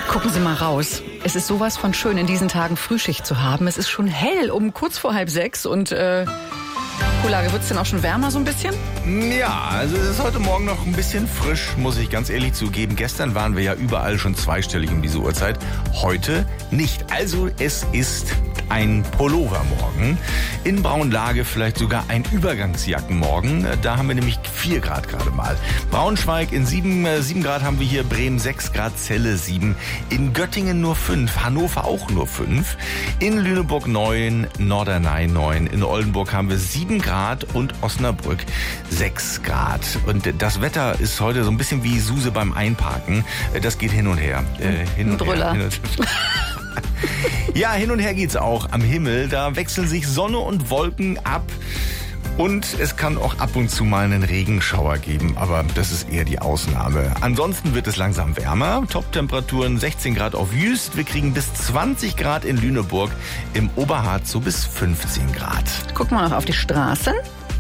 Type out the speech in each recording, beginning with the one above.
Gucken Sie mal raus. Es ist sowas von schön, in diesen Tagen Frühschicht zu haben. Es ist schon hell, kurz vor 5:30 und Kuhlage, wird es denn auch schon wärmer so ein bisschen? Ja, also es ist heute Morgen noch ein bisschen frisch, muss ich ganz ehrlich zugeben. Gestern waren wir ja überall schon zweistellig um diese Uhrzeit. Heute nicht. Also es ist ein Pullovermorgen. In Braunlage vielleicht sogar ein Übergangsjackenmorgen. Da haben wir nämlich 4 Grad gerade mal. Braunschweig in 7 Grad haben wir hier, Bremen 6 Grad, Celle 7. In Göttingen nur 5, Hannover auch nur 5. In Lüneburg 9, Norderney 9. In Oldenburg haben wir 7 Grad und Osnabrück 6 Grad. Und das Wetter ist heute so ein bisschen wie Suse beim Einparken. Das geht hin und her. Hin und her. Ja, hin und her geht's auch am Himmel. Da wechseln sich Sonne und Wolken ab. Und es kann auch ab und zu mal einen Regenschauer geben, aber das ist eher die Ausnahme. Ansonsten wird es langsam wärmer. Top-Temperaturen 16 Grad auf Jüst. Wir kriegen bis 20 Grad in Lüneburg. Im Oberharz so bis 15 Grad. Gucken wir noch auf die Straßen.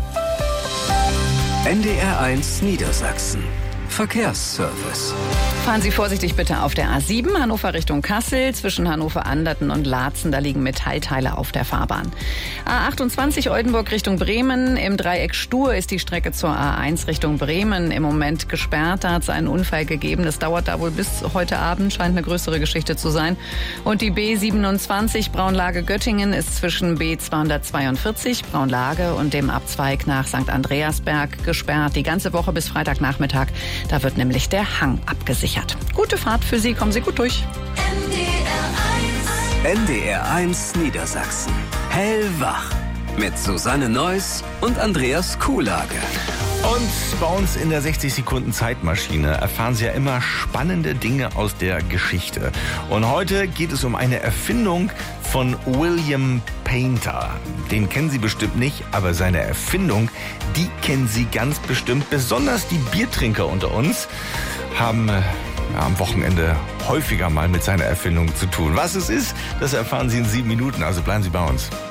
NDR1 Niedersachsen. Verkehrsservice. Fahren Sie vorsichtig bitte auf der A7, Hannover Richtung Kassel, zwischen Hannover-Anderten und Laatzen, da liegen Metallteile auf der Fahrbahn. A28 Oldenburg Richtung Bremen, im Dreieck Stur ist die Strecke zur A1 Richtung Bremen im Moment gesperrt, da hat es einen Unfall gegeben, das dauert da wohl bis heute Abend, scheint eine größere Geschichte zu sein. Und die B27 Braunlage Göttingen ist zwischen B242 Braunlage und dem Abzweig nach St. Andreasberg gesperrt, die ganze Woche bis Freitagnachmittag, da wird nämlich der Hang abgesichert. Gute Fahrt für Sie, kommen Sie gut durch. NDR1 Niedersachsen. Hellwach. Mit Susanne Neuss und Andreas Kuhlage. Und bei uns in der 60 Sekunden Zeitmaschine erfahren Sie ja immer spannende Dinge aus der Geschichte. Und heute geht es um eine Erfindung von William Painter. Den kennen Sie bestimmt nicht, aber seine Erfindung, die kennen Sie ganz bestimmt. Besonders die Biertrinker unter uns haben am Wochenende häufiger mal mit seiner Erfindung zu tun. Was es ist, das erfahren Sie in 7 Minuten, also bleiben Sie bei uns.